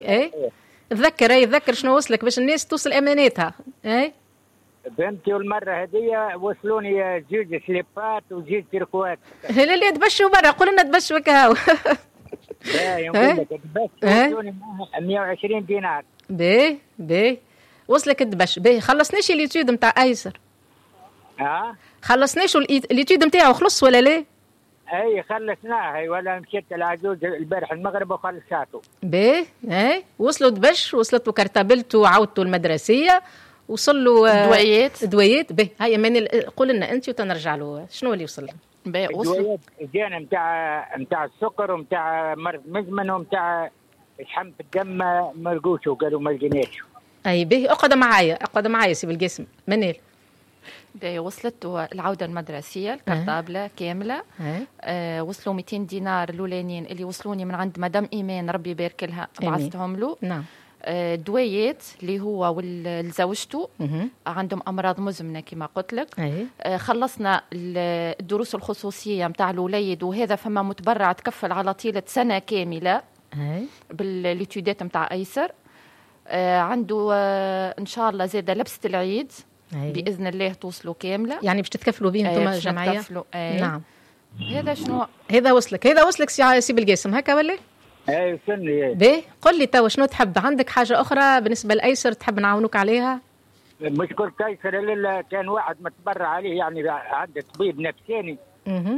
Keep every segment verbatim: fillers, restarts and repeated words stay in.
اي تذكر اي تذكر شنو وصلك باش الناس توصل اماناتها. اي فهمتي. والمره هذه وصلوني زوج سليبات وزوج تركوات. لا لا تبشوا برا قول لنا تبشوا هكا. لا يقول لك تبش وصلوني مية وعشرين دينار. باهي باهي وصلك تبش. باهي خلصناش اليوتيوب نتاع ايسر. اه خلصناش اليوتيوب نتاعو خلص ولا لا؟ اي خلصناها ولا مشيت العجوز البارح المغرب وخلصاته. باهي اي وصلوا دبش وصلت له كرتابلته وعودته المدرسيه وصل له دويات دويات. باهي هيا من قول لنا انت وتنرجع له شنو اللي وصل. باهي وصل جانا نتاع نتاع السكر ونتاع مرض مزمن ونتاع شحم في الدم ما لقوش وقالوا ما لقيناش. اي باهي اقعد معايا اقعد معايا سي بالقسم منال. باهي وصلت العوده المدرسيه الكرتابله أه. كامله أه. آه وصلوا مئتين دينار الاولانيين اللي وصلوني من عند مدام ايمان ربي يبارك لها بعثتهم له. نعم. آه دويات اللي هو وزوجته عندهم امراض مزمنه كما قلت لك. آه خلصنا الدروس الخصوصيه نتاع الوليد وهذا فما متبرع تكفل على طيله سنه كامله بالليتودات نتاع ايسر. آه عنده آه ان شاء الله زاده لبسه العيد أيه. بإذن الله توصلوا كاملة. يعني باش تتكفلوا بهم انتم الجمعية. أيه. نعم. هذا شنو هذا وصلك هذا وصلك سي بالقاسم هكا ولا؟ اي وصلني. باهي قل لي توا شنو تحب عندك حاجة أخرى بالنسبة لأيسر تحب نعاونوك عليها؟ مش قلت أيسر إلا كان واحد متبرع عليه يعني عنده طبيب نفساني. اها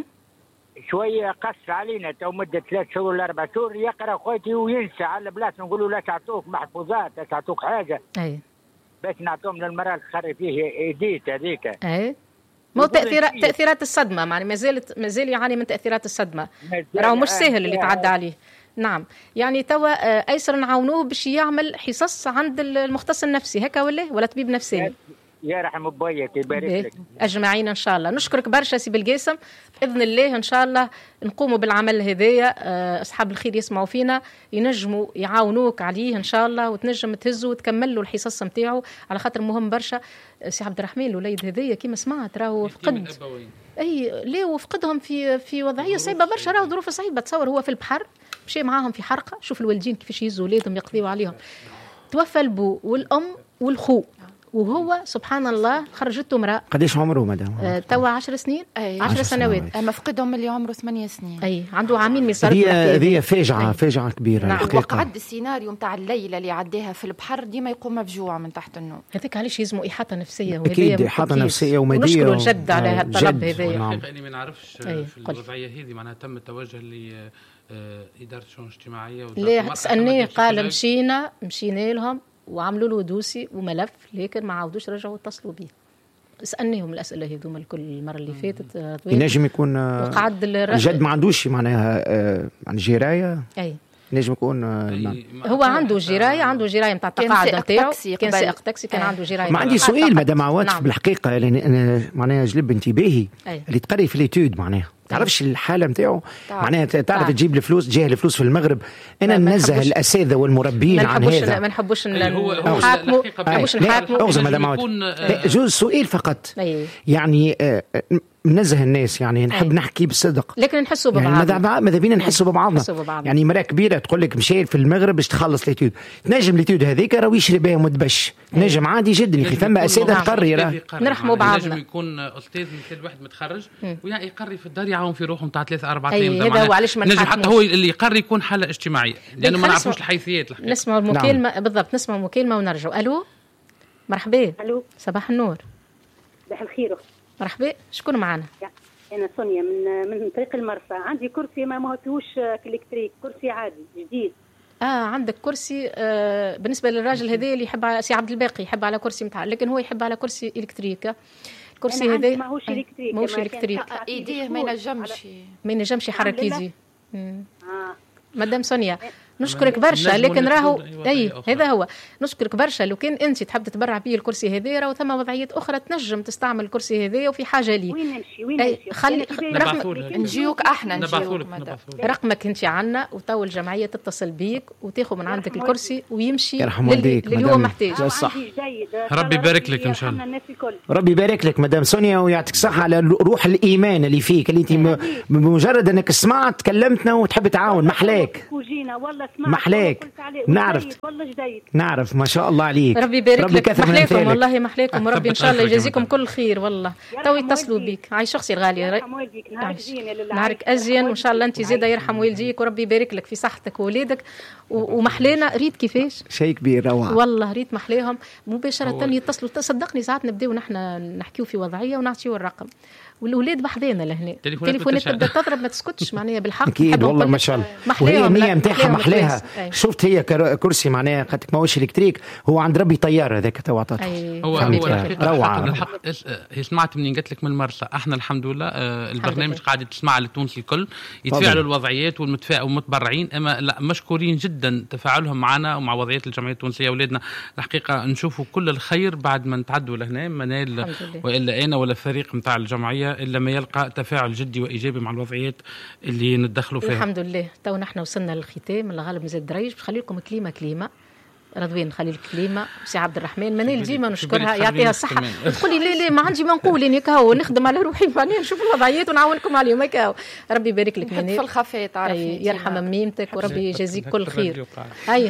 شوية قص علينا تو مدة ثلاث شهور ولا أربع شهور يقرأ خوتي وينسى على بلاصة نقولوا لا تعطوك محفوظات لا تعطوك حاجة. أي باش نعطوهم للمرأة تخري فيه ايديت هذيك. اي مو تاثيرات تاثيرات الصدمه يعني ما زالت ما زال يعاني من تاثيرات الصدمه راهو مش سهل اللي تعدى عليه. نعم يعني توا ايسر نعاونوه باش يعمل حصص عند المختص النفسي هكا ولا ولا طبيب نفساني. يا رحم بويك يبارك لك اجمعين ان شاء الله. نشكرك برشا سي بالقاسم باذن الله ان شاء الله نقوموا بالعمل هذايا. اصحاب الخير يسمعوا فينا ينجموا يعاونوك عليه ان شاء الله وتنجم تهزوا وتكمل له الحصص نتاعو على خاطر مهم برشا. سي عبد الرحمن الوليد هذايا كيما سمعت راهو فقد اي ليه وفقدهم في في وضعيه صعيبه برشا راهو ظروف صعيبه. تصور هو في البحر مشي معاهم في حرقه شوف الوالدين كيفاش يهزوا اولادهم يقضيوا عليهم. توفى البو والام والخو وهو سبحان الله خرجته امرأة. قديش عمره مدام؟ آه توا عشر سنين عشر, عشر سنوات. مفقدهم اللي عمره ثمانية سنين. اي عنده عامين من صار. هذه فاجعة فاجعة كبيرة. نعم. وقعد السيناريو نتاع الليلة اللي عداها في البحر ديما يقوم مفجوع من تحت النوم. هذاك علاش يلزموا إحاطة نفسية. أكيد إحاطة نفسية ومادية. ونشكروا الجد على هالطلب هذايا. نعم. أني ما نعرفش في الوضعية هذه معناها تم التوجه ل إدارة الشؤون الاجتماعية. لا سألني قال مشينا مشينا لهم وعملوا له دوسي وملف لكن ما عاودوش رجعوا اتصلوا بيه. سألناهم الأسئلة هذوما الكل المرة اللي فاتت. ينجم يكون الجد ما عندوش معناها عن جراية. أي نجم يكون هو عنده جراية عنده جراية نتاع التقاعد نتاعو كان سائق تاكسي كان عنده جراية. ما عندي سؤال مدام عواطف. نعم. بالحقيقة لأن أنا معناها جلب انتباهي اللي تقري في ليتود معناها تعرفش الحالة متاعه معناها تعرف تجيب الفلوس تجيه الفلوس في المغرب. أنا ننزه الأساتذة والمربين عن هذا. ما نحبوش نحاكموا ما نحبوش نحاكموا. أوزع مدام عواطف جوز سؤال فقط. يعني منزه الناس يعني نحب أي. نحكي بالصدق لكن نحسوا ببعضنا يعني ماذا بينا نحسوا ببعضنا. يعني مرأة كبيرة تقول لك مشي في المغرب باش تخلص ليتود تنجم ليتود هذيك راه يشري بها مدبش نجم عادي جدا يا اخي ثم اساتذه تقري نرحموا بعضنا. نجم يكون استاذ مثل واحد متخرج ويعني يقري في الدار يعاون في روحه نتاع ثلاثة أربعة ايام. هذا هو علاش ما نجم حتى هو اللي يقري يكون حالة اجتماعية لأنه ما نعرفوش الحيثيات. نسمع المكالمة. نعم. بالضبط نسمع المكالمة ونرجع. ألو مرحبا. ألو صباح النور. صباح الخير. مرحبا شكون معنا؟ أنا سونيا من من طريق المرسى. عندي كرسي ما ماهوش إلكتريك كرسي عادي جديد. اه عندك كرسي. آه بالنسبه للراجل هذا اللي يحب سي عبد الباقي يحب على كرسي متاع لكن هو يحب على كرسي الكتريك. الكرسي هذا ماهوش الكتريك ماهوش الكتريك ايديه ما ينجمش ما ينجمش يحرك ايديه. اه مدام سونيا نشكرك برشا لكن راهو اي هذا هو نشكرك برشا. لو كان انت تحب تتبرع بيه الكرسي هذا راهو ثم وضعيات اخرى تنجم تستعمل الكرسي هذا وفي حاجه ليه. وين نمشي وين نمشي خلي رقم نجيوك احنا نجيوك رقمك انت عنا وتو الجمعيه تتصل بيك وتاخذ من عندك الكرسي ويمشي اللي هو محتاج. صح. ربي يبارك لك ان شاء الله. ربي يبارك لك مدام سونيا ويعطيك صحه على روح الايمان اللي فيك اللي انت بمجرد انك سمعت كلمتنا وتحب تعاون محلاك. وجينا والله محلاك نعرف والله جديد نعرف ما شاء الله عليك. ربي يبارك لك محلاكم والله محلاكم وربي ان شاء الله يجازيكم كل خير والله. تو يتصلوا بيك عاي شخصي الغالي نهارك ازين وان شاء الله انت زاده يرحم والديك وربي يبارك لك في صحتك وولادك ومحلانا ريت كيفاش شيء كبير روعه والله ريت محلاهم مباشره يتصلوا صدقني ساعات نبداو نحن نحكيو في وضعيه ونعطيو الرقم والأولاد بحذانا لهنا تليفونات تبدا تضرب ما تسكتش معناها بالحق اكيد والله ما شاء الله وهي النيه نتاعها محلاها. شفت هي كرسي معناها قد ما هوش الكتريك هو عند ربي طياره هذاك تو عطاته هو هو روعه الحق. هي سمعت مني قلت لك من المرسى احنا الحمد لله البرنامج قاعد تسمع للتونسي الكل يتفاعلوا الوضعيات والمتبرعين اما لا مشكورين جدا تفاعلهم معنا ومع وضعيات الجمعيه التونسيه. اولادنا الحقيقه نشوفوا كل الخير بعد ما نتعدوا لهنا منال والا انا ولا الفريق نتاع الجمعيه إلا ما يلقى تفاعل جدي وإيجابي مع الوضعيات اللي ندخلوا فيها. الحمد لله. تو نحن وصلنا للختام الغالب مازال دريج بخلي لكم كلمة كلمة رضوان نخلي لك كلمة سي عبد الرحمن منال ديما نشكرها يعطيها الصحة. تقولي لا لا ما عندي ما نقول اني كاو نخدم على روحي معناها نشوف الوضعيات ونعاونكم عليهم هكا. ربي يبارك لك منال في الخفاء تعرفي يرحم ميمتك وربي يجازيك كل خير. اي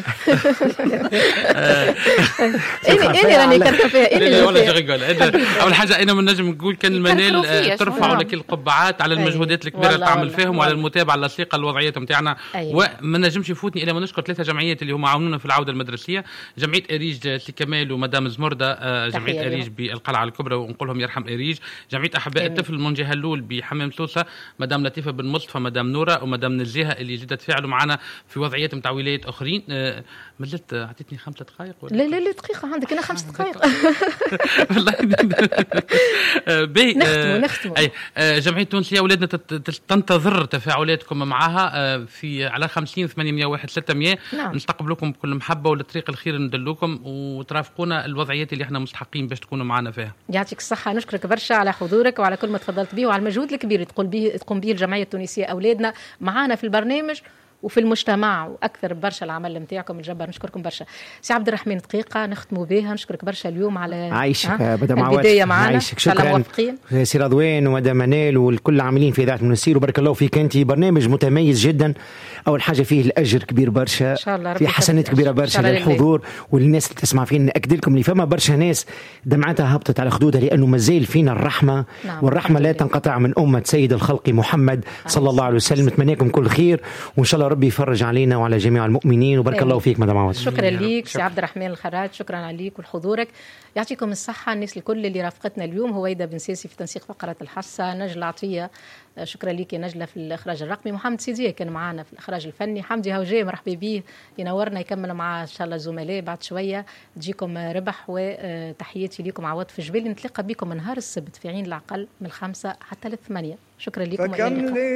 اني اني راني كرهت فيها اني والله شغل. اول حاجة انا من نجم نقول كان المنال ترفعوا لك القبعات على المجهودات الكبيرة اللي تعمل فيهم وعلى المتابعة اللصيقة الوضعيات نتاعنا. وما نجمش يفوتني الا ما نشكر ثلاثة جمعيات اللي هم عاونونا في العودة المدرسية. جمعيه اريج سي كمال ومدام زمرده جمعيه اريج بالقلعه الكبرى ونقول لهم يرحم اريج. جمعيه احباء الطفل من جهه اللول بحمام سوسه مدام لطيفه بن مصطفى مدام نوره ومدام نزيهه اللي جدت فعلوا معنا في وضعيات نتاع ولايات اخرين. ملت اعطيتني خمسة دقائق ولا لا لا لا دقيقه عندك انا خمس دقائق والله باهي نختموا نختموا اي جمعيه تونسيه اولادنا تنتظر تفاعلاتكم معها في على خمسين ثمانمائة وواحد ستمائة. نعم. نستقبلكم بكل محبه والطريق الخير ندلوكم وترافقونا الوضعيات اللي احنا مستحقين باش تكونوا معنا فيها. يعطيك الصحه. نشكرك برشا على حضورك وعلى كل ما تفضلت به وعلى المجهود الكبير اللي تقوم به تقوم به الجمعيه التونسيه اولادنا معنا في البرنامج وفي المجتمع واكثر برشا العمل نتاعكم الجبار. نشكركم برشا. سي عبد الرحمن دقيقه نختموا بها. نشكرك برشا اليوم على عايشك مدام البدايه معنا. شكرا سي رضوان ومدام منال والكل عاملين في اذاعه المنسير وبارك الله فيك. انت برنامج متميز جدا. اول حاجه فيه الاجر كبير برشا في حسنات كبيره برشا للحضور والناس اللي تسمع فينا. ناكد لكم اللي فما برشا ناس دمعتها هبطت على خدودها لانه مازال فينا الرحمه. نعم. والرحمه لا تنقطع من امه سيد الخلق محمد صلى الله عليه وسلم. نتمنىكم كل خير وان شاء الله ربي يفرج علينا وعلى جميع المؤمنين وبارك الله فيك مدام عوض. شكرا ليك سي عبد الرحمن الخراج. شكرا عليك ولحضورك. يعطيكم الصحه الناس الكل اللي رافقتنا اليوم. هويدا بن ساسي في تنسيق فقره الحصه. نجلة عطيه شكرا ليك يا نجلة في الإخراج الرقمي. محمد سيدية كان معنا في الإخراج الفني. حمدي هوجي مرحبا بيه ينورنا يكمل معاه إن شاء الله الزملاء بعد شوية. تجيكم ربح وتحياتي لكم عوض في جبال. نتلقى بكم نهار السبت في عين العقل من الخمسة حتى الثمانية. شكرا لكم.